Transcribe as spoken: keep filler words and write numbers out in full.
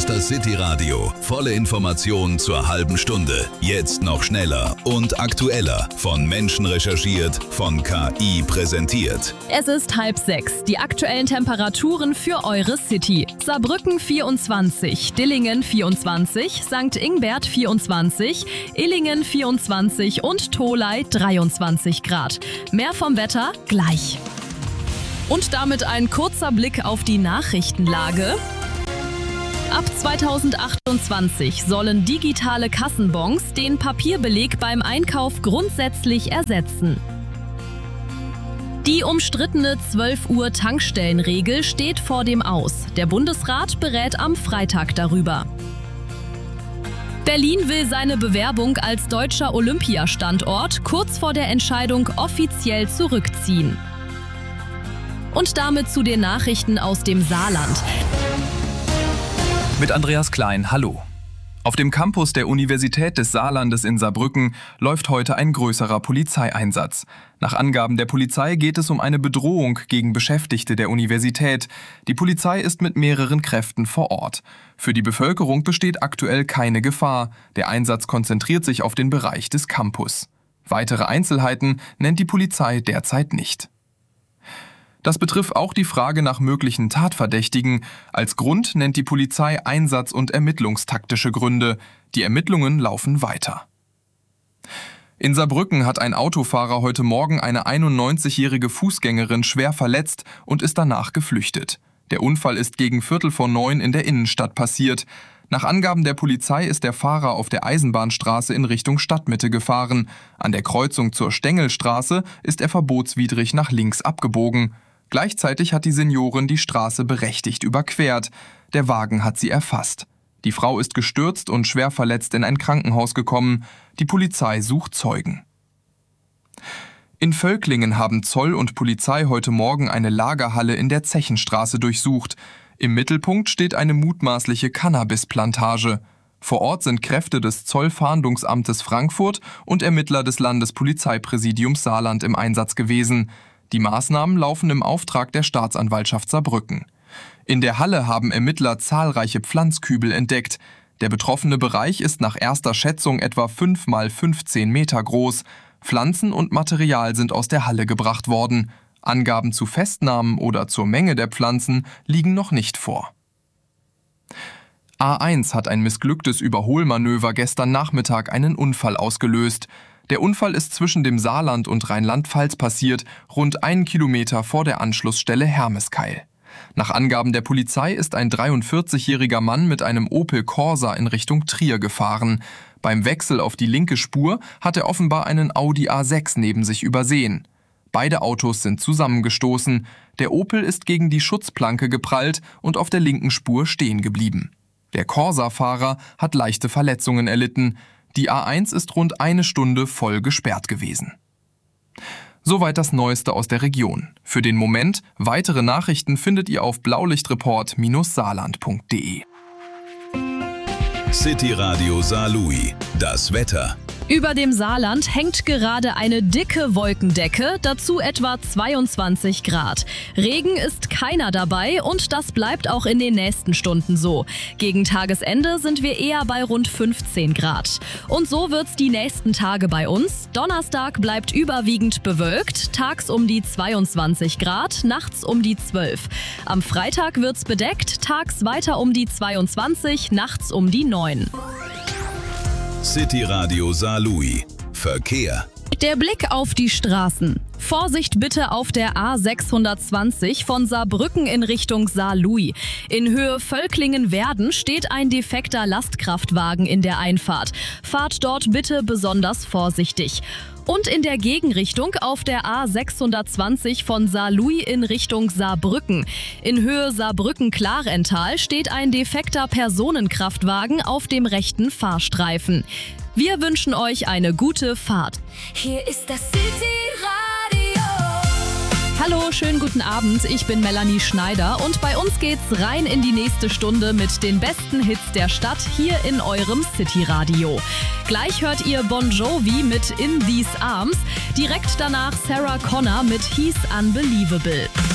ist das City-Radio. Volle Informationen zur halben Stunde. Jetzt noch schneller und aktueller. Von Menschen recherchiert, von K I präsentiert. Es ist halb sechs. Die aktuellen Temperaturen für eure City. Saarbrücken vierundzwanzig, Dillingen vierundzwanzig, Sankt Ingbert vierundzwanzig, Illingen vierundzwanzig und Tholey dreiundzwanzig Grad. Mehr vom Wetter gleich. Und damit ein kurzer Blick auf die Nachrichtenlage. Ab zweitausendachtundzwanzig sollen digitale Kassenbons den Papierbeleg beim Einkauf grundsätzlich ersetzen. Die umstrittene zwölf Uhr Tankstellenregel steht vor dem Aus. Der Bundesrat berät am Freitag darüber. Berlin will seine Bewerbung als deutscher Olympiastandort kurz vor der Entscheidung offiziell zurückziehen. Und damit zu den Nachrichten aus dem Saarland. Mit Andreas Klein, hallo. Auf dem Campus der Universität des Saarlandes in Saarbrücken läuft heute ein größerer Polizeieinsatz. Nach Angaben der Polizei geht es um eine Bedrohung gegen Beschäftigte der Universität. Die Polizei ist mit mehreren Kräften vor Ort. Für die Bevölkerung besteht aktuell keine Gefahr. Der Einsatz konzentriert sich auf den Bereich des Campus. Weitere Einzelheiten nennt die Polizei derzeit nicht. Das betrifft auch die Frage nach möglichen Tatverdächtigen. Als Grund nennt die Polizei Einsatz- und ermittlungstaktische Gründe. Die Ermittlungen laufen weiter. In Saarbrücken hat ein Autofahrer heute Morgen eine einundneunzigjährige Fußgängerin schwer verletzt und ist danach geflüchtet. Der Unfall ist gegen Viertel vor neun in der Innenstadt passiert. Nach Angaben der Polizei ist der Fahrer auf der Eisenbahnstraße in Richtung Stadtmitte gefahren. An der Kreuzung zur Stengelstraße ist er verbotswidrig nach links abgebogen. Gleichzeitig hat die Seniorin die Straße berechtigt überquert. Der Wagen hat sie erfasst. Die Frau ist gestürzt und schwer verletzt in ein Krankenhaus gekommen. Die Polizei sucht Zeugen. In Völklingen haben Zoll und Polizei heute Morgen eine Lagerhalle in der Zechenstraße durchsucht. Im Mittelpunkt steht eine mutmaßliche Cannabisplantage. Vor Ort sind Kräfte des Zollfahndungsamtes Frankfurt und Ermittler des Landespolizeipräsidiums Saarland im Einsatz gewesen. Die Maßnahmen laufen im Auftrag der Staatsanwaltschaft Saarbrücken. In der Halle haben Ermittler zahlreiche Pflanzkübel entdeckt. Der betroffene Bereich ist nach erster Schätzung etwa fünf mal fünfzehn Meter groß. Pflanzen und Material sind aus der Halle gebracht worden. Angaben zu Festnahmen oder zur Menge der Pflanzen liegen noch nicht vor. A eins hat ein missglücktes Überholmanöver gestern Nachmittag einen Unfall ausgelöst. Der Unfall ist zwischen dem Saarland und Rheinland-Pfalz passiert, rund einen Kilometer vor der Anschlussstelle Hermeskeil. Nach Angaben der Polizei ist ein dreiundvierzigjähriger Mann mit einem Opel Corsa in Richtung Trier gefahren. Beim Wechsel auf die linke Spur hat er offenbar einen Audi A sechs neben sich übersehen. Beide Autos sind zusammengestoßen. Der Opel ist gegen die Schutzplanke geprallt und auf der linken Spur stehen geblieben. Der Corsa-Fahrer hat leichte Verletzungen erlitten. Die A eins ist rund eine Stunde voll gesperrt gewesen. Soweit das Neueste aus der Region. Für den Moment, weitere Nachrichten findet ihr auf blaulichtreport Bindestrich saarland punkt de. City-Radio Saarlouis. Das Wetter. Über dem Saarland hängt gerade eine dicke Wolkendecke, dazu etwa zweiundzwanzig Grad. Regen ist keiner dabei und das bleibt auch in den nächsten Stunden so. Gegen Tagesende sind wir eher bei rund fünfzehn Grad. Und so wird's die nächsten Tage bei uns. Donnerstag bleibt überwiegend bewölkt, tags um die zweiundzwanzig Grad, nachts um die zwölf. Am Freitag wird's bedeckt, tags weiter um die zweiundzwanzig, nachts um die neun. City-Radio Saarlouis. Verkehr. Der Blick auf die Straßen. Vorsicht bitte auf der A sechshundertzwanzig von Saarbrücken in Richtung Saarlouis. In Höhe Völklingen-Werden steht ein defekter Lastkraftwagen in der Einfahrt. Fahrt dort bitte besonders vorsichtig. Und in der Gegenrichtung auf der A sechshundertzwanzig von Saarlouis in Richtung Saarbrücken. In Höhe Saarbrücken-Klarental steht ein defekter Personenkraftwagen auf dem rechten Fahrstreifen. Wir wünschen euch eine gute Fahrt. Hier ist das City-Radio. Hallo, schönen guten Abend, ich bin Melanie Schneider und bei uns geht's rein in die nächste Stunde mit den besten Hits der Stadt hier in eurem City-Radio. Gleich hört ihr Bon Jovi mit In These Arms, direkt danach Sarah Connor mit He's Unbelievable.